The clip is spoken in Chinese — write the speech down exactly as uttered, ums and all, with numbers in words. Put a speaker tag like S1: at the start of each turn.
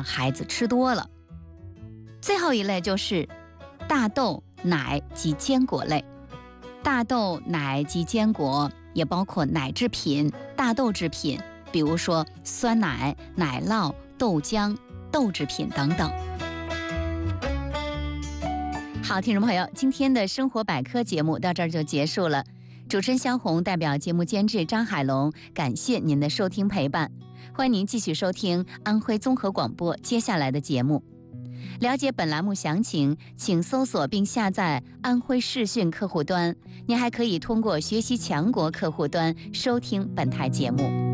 S1: 让孩子吃多了。最后一类就是大豆、奶及坚果类。大豆、奶及坚果也包括奶制品、大豆制品，比如说酸奶、奶酪、豆浆、豆制品等等。好，听众朋友，今天的生活百科节目到这儿就结束了。主持人肖红代表节目监制张海龙，感谢您的收听陪伴。欢迎您继续收听安徽综合广播接下来的节目。了解本栏目详情，请搜索并下载安徽视讯客户端。您还可以通过学习强国客户端收听本台节目。